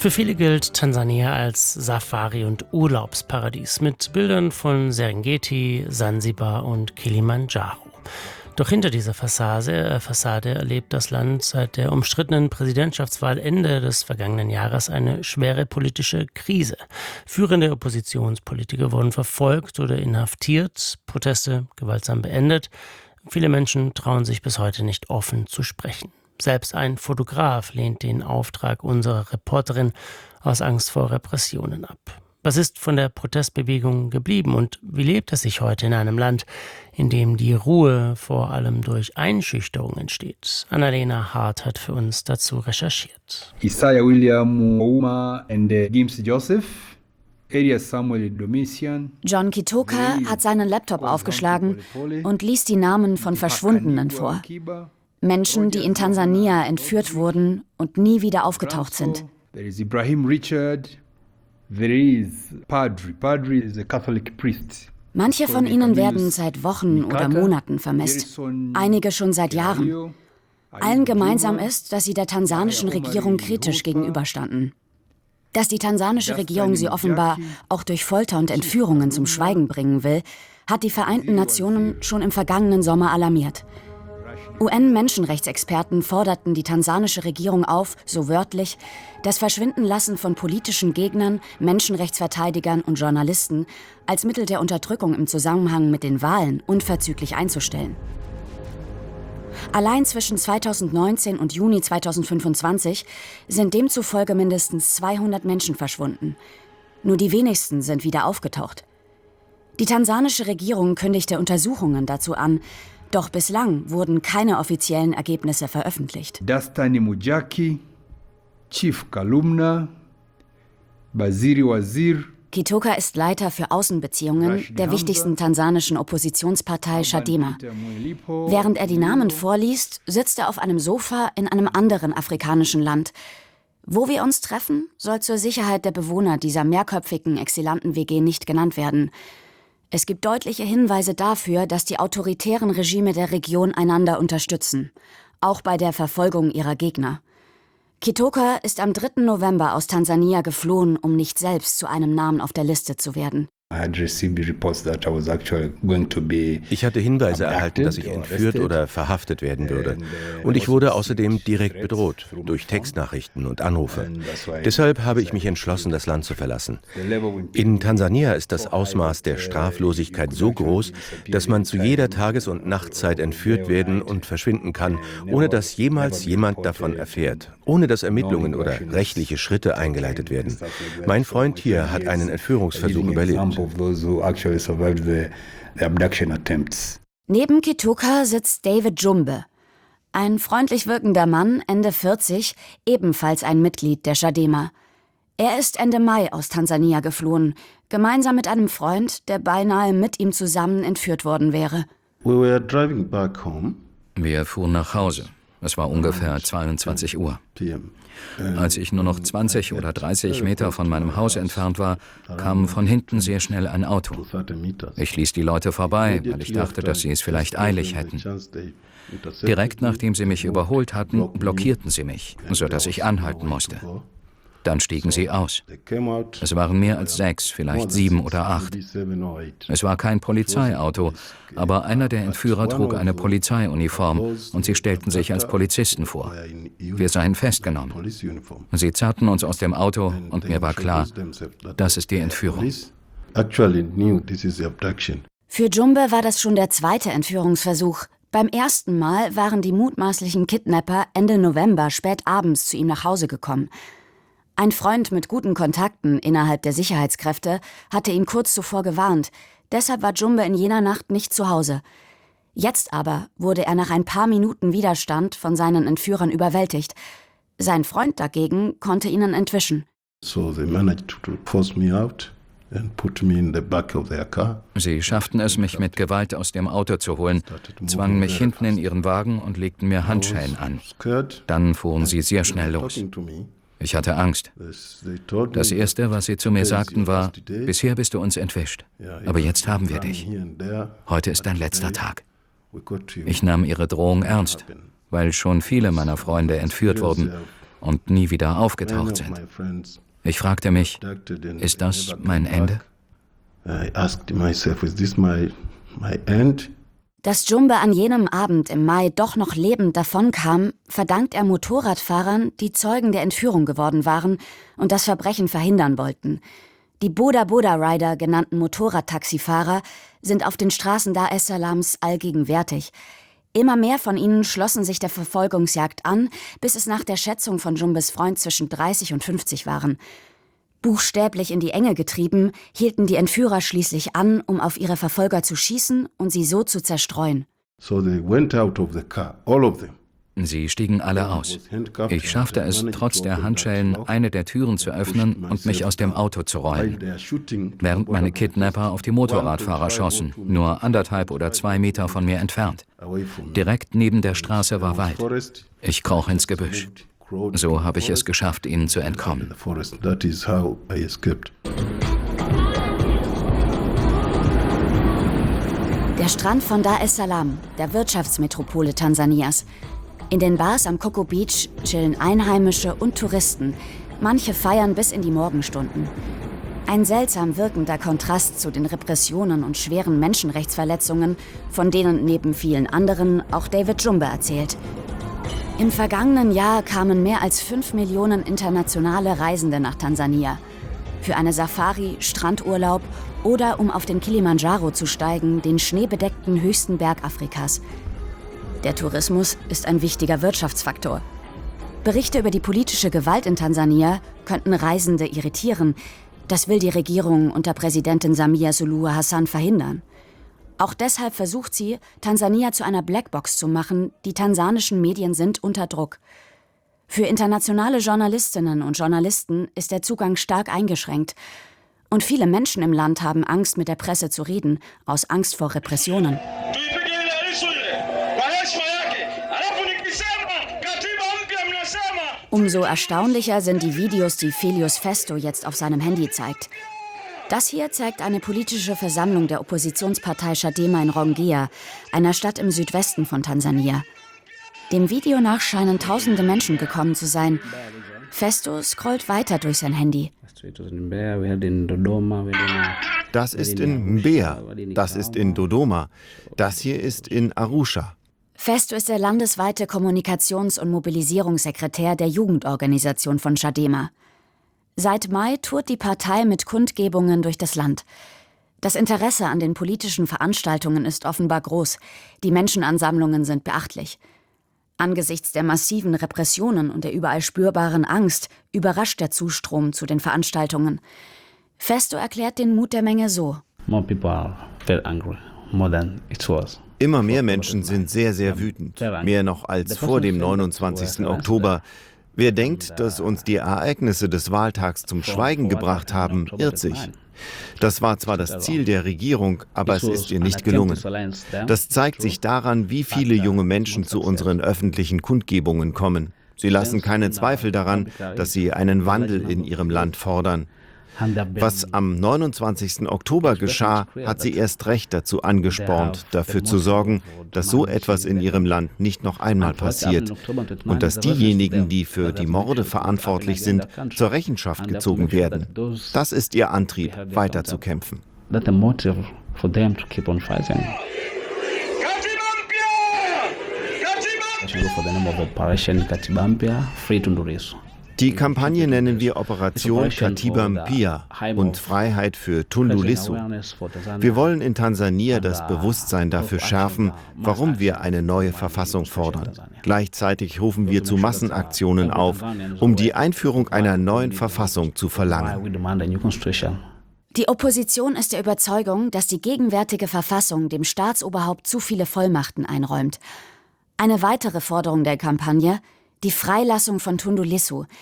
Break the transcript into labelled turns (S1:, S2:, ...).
S1: Für viele gilt Tansania als Safari- und Urlaubsparadies mit Bildern von Serengeti, Sansibar und Kilimanjaro. Doch hinter dieser Fassade erlebt das Land seit der umstrittenen Präsidentschaftswahl Ende des vergangenen Jahres eine schwere politische Krise. Führende Oppositionspolitiker wurden verfolgt oder inhaftiert, Proteste gewaltsam beendet. Viele Menschen trauen sich bis heute nicht offen zu sprechen. Selbst ein Fotograf lehnt den Auftrag unserer Reporterin aus Angst vor Repressionen ab. Was ist von der Protestbewegung geblieben und wie lebt es sich heute in einem Land, in dem die Ruhe vor allem durch Einschüchterung entsteht? Annalena Hart hat für uns dazu recherchiert.
S2: Isaiah William Ouma und James Joseph.
S3: John Kitoka hat seinen Laptop aufgeschlagen und liest die Namen von Verschwundenen vor. Menschen, die in Tansania entführt wurden und nie wieder aufgetaucht sind.
S2: There is Ibrahim Richard. There is Padre. Padre is a Catholic priest.
S3: Manche von ihnen werden seit Wochen oder Monaten vermisst, einige schon seit Jahren. Allen gemeinsam ist, dass sie der tansanischen Regierung kritisch gegenüberstanden. Dass die tansanische Regierung sie offenbar auch durch Folter und Entführungen zum Schweigen bringen will, hat die Vereinten Nationen schon im vergangenen Sommer alarmiert. UN-Menschenrechtsexperten forderten die tansanische Regierung auf, so wörtlich, das Verschwindenlassen von politischen Gegnern, Menschenrechtsverteidigern und Journalisten als Mittel der Unterdrückung im Zusammenhang mit den Wahlen unverzüglich einzustellen. Allein zwischen 2019 und Juni 2025 sind demzufolge mindestens 200 Menschen verschwunden. Nur die wenigsten sind wieder aufgetaucht. Die tansanische Regierung kündigte Untersuchungen dazu an, doch bislang wurden keine offiziellen Ergebnisse veröffentlicht.
S2: Dastani Mujaki, Chief Kalumna, Basiri Wazir.
S3: Kitoka ist Leiter für Außenbeziehungen der wichtigsten tansanischen Oppositionspartei Chadema. Während er die Namen vorliest, sitzt er auf einem Sofa in einem anderen afrikanischen Land. Wo wir uns treffen, soll zur Sicherheit der Bewohner dieser mehrköpfigen Exilanten-WG nicht genannt werden. Es gibt deutliche Hinweise dafür, dass die autoritären Regime der Region einander unterstützen, auch bei der Verfolgung ihrer Gegner. Kitoka ist am 3. November aus Tansania geflohen, um nicht selbst zu einem Namen auf der Liste zu werden.
S4: Ich hatte Hinweise erhalten, dass ich entführt oder verhaftet werden würde. Und ich wurde außerdem direkt bedroht, durch Textnachrichten und Anrufe. Deshalb habe ich mich entschlossen, das Land zu verlassen. In Tansania ist das Ausmaß der Straflosigkeit so groß, dass man zu jeder Tages- und Nachtzeit entführt werden und verschwinden kann, ohne dass jemals jemand davon erfährt, ohne dass Ermittlungen oder rechtliche Schritte eingeleitet werden. Mein Freund hier hat einen Entführungsversuch überlebt.
S3: Neben Kitoka sitzt David Jumbe, ein freundlich wirkender Mann, Ende 40, ebenfalls ein Mitglied der Chadema. Er ist Ende Mai aus Tansania geflohen, gemeinsam mit einem Freund, der beinahe mit ihm zusammen entführt worden wäre.
S5: Wir fuhren nach Hause. Es war ungefähr 22 Uhr. Als ich nur noch 20 oder 30 Meter von meinem Haus entfernt war, kam von hinten sehr schnell ein Auto. Ich ließ die Leute vorbei, weil ich dachte, dass sie es vielleicht eilig hätten. Direkt nachdem sie mich überholt hatten, blockierten sie mich, sodass ich anhalten musste. Dann stiegen sie aus. Es waren mehr als 6, vielleicht 7 oder 8. Es war kein Polizeiauto, aber einer der Entführer trug eine Polizeiuniform und sie stellten sich als Polizisten vor. Wir seien festgenommen. Sie zerrten uns aus dem Auto und mir war klar, das ist die Entführung.
S3: Für Jumbe war das schon der zweite Entführungsversuch. Beim ersten Mal waren die mutmaßlichen Kidnapper Ende November spät abends zu ihm nach Hause gekommen. Ein Freund mit guten Kontakten innerhalb der Sicherheitskräfte hatte ihn kurz zuvor gewarnt. Deshalb war Jumbe in jener Nacht nicht zu Hause. Jetzt aber wurde er nach ein paar Minuten Widerstand von seinen Entführern überwältigt. Sein Freund dagegen konnte ihnen entwischen.
S5: Sie schafften es, mich mit Gewalt aus dem Auto zu holen, zwangen mich hinten in ihren Wagen und legten mir Handschellen an. Dann fuhren sie sehr schnell los. Ich hatte Angst. Das Erste, was sie zu mir sagten, war, bisher bist du uns entwischt, aber jetzt haben wir dich. Heute ist dein letzter Tag. Ich nahm ihre Drohung ernst, weil schon viele meiner Freunde entführt wurden. und nie wieder aufgetaucht sind. Ich fragte mich, ist das mein Ende?
S3: Dass Jumbe an jenem Abend im Mai doch noch lebend davonkam, verdankt er Motorradfahrern, die Zeugen der Entführung geworden waren und das Verbrechen verhindern wollten. Die Boda Boda Rider, genannten Motorradtaxifahrer, sind auf den Straßen Dar es Salams allgegenwärtig. Immer mehr von ihnen schlossen sich der Verfolgungsjagd an, bis es nach der Schätzung von Jumbes Freund zwischen 30 und 50 waren. Buchstäblich in die Enge getrieben, hielten die Entführer schließlich an, um auf ihre Verfolger zu schießen und sie so zu zerstreuen.
S5: Sie stiegen alle aus. Ich schaffte es, trotz der Handschellen, eine der Türen zu öffnen und mich aus dem Auto zu rollen, während meine Kidnapper auf die Motorradfahrer schossen, nur 1,5 oder 2 Meter von mir entfernt. Direkt neben der Straße war Wald. Ich kroch ins Gebüsch. So habe ich es geschafft, ihnen zu entkommen.
S3: Der Strand von Dar es Salaam, der Wirtschaftsmetropole Tansanias. In den Bars am Coco Beach chillen Einheimische und Touristen. Manche feiern bis in die Morgenstunden. Ein seltsam wirkender Kontrast zu den Repressionen und schweren Menschenrechtsverletzungen, von denen neben vielen anderen auch David Jumbe erzählt. Im vergangenen Jahr kamen mehr als 5 Millionen internationale Reisende nach Tansania. Für eine Safari, Strandurlaub oder um auf den Kilimanjaro zu steigen, den schneebedeckten höchsten Berg Afrikas. Der Tourismus ist ein wichtiger Wirtschaftsfaktor. Berichte über die politische Gewalt in Tansania könnten Reisende irritieren. Das will die Regierung unter Präsidentin Samia Suluhu Hassan verhindern. Auch deshalb versucht sie, Tansania zu einer Blackbox zu machen. Die tansanischen Medien sind unter Druck. Für internationale Journalistinnen und Journalisten ist der Zugang stark eingeschränkt. Und viele Menschen im Land haben Angst, mit der Presse zu reden, aus Angst vor Repressionen. Umso erstaunlicher sind die Videos, die Felius Festo jetzt auf seinem Handy zeigt. Das hier zeigt eine politische Versammlung der Oppositionspartei Chadema in Rongea, einer Stadt im Südwesten von Tansania. Dem Video nach scheinen tausende Menschen gekommen zu sein. Festo scrollt weiter durch sein Handy.
S6: Das ist in Mbeya, das ist in Dodoma, das hier ist in Arusha.
S3: Festo ist der landesweite Kommunikations- und Mobilisierungssekretär der Jugendorganisation von Chadema. Seit Mai tourt die Partei mit Kundgebungen durch das Land. Das Interesse an den politischen Veranstaltungen ist offenbar groß. Die Menschenansammlungen sind beachtlich. Angesichts der massiven Repressionen und der überall spürbaren Angst überrascht der Zustrom zu den Veranstaltungen. Festo erklärt den Mut der Menge so:
S6: Immer mehr Menschen sind sehr, sehr wütend. Mehr noch als vor dem 29. Oktober. Wer denkt, dass uns die Ereignisse des Wahltags zum Schweigen gebracht haben, irrt sich. Das war zwar das Ziel der Regierung, aber es ist ihr nicht gelungen. Das zeigt sich daran, wie viele junge Menschen zu unseren öffentlichen Kundgebungen kommen. Sie lassen keinen Zweifel daran, dass sie einen Wandel in ihrem Land fordern. Was am 29. Oktober geschah, hat sie erst recht dazu angespornt, dafür zu sorgen, dass so etwas in ihrem Land nicht noch einmal passiert und dass diejenigen, die für die Morde verantwortlich sind, zur Rechenschaft gezogen werden. Das ist ihr Antrieb, weiterzukämpfen. Die Kampagne nennen wir Operation Katiba Mpya und Freiheit für Tundu Lissu. Wir wollen in Tansania das Bewusstsein dafür schärfen, warum wir eine neue Verfassung fordern. Gleichzeitig rufen wir zu Massenaktionen auf, um die Einführung einer neuen Verfassung zu verlangen.
S3: Die Opposition ist der Überzeugung, dass die gegenwärtige Verfassung dem Staatsoberhaupt zu viele Vollmachten einräumt. Eine weitere Forderung der Kampagne: die Freilassung von Tundu Lissu,